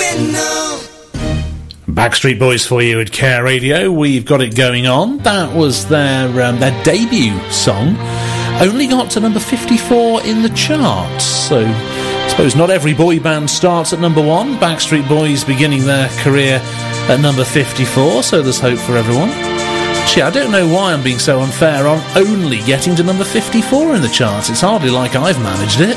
Backstreet Boys for you at Care Radio. We've got it going on. That was their debut song. Only got to number 54 in the charts. So I suppose not every boy band starts at number 1. Backstreet Boys beginning their career at number 54, so there's hope for everyone. Actually, I don't know why I'm being so unfair on only getting to number 54 in the charts. It's hardly like I've managed it.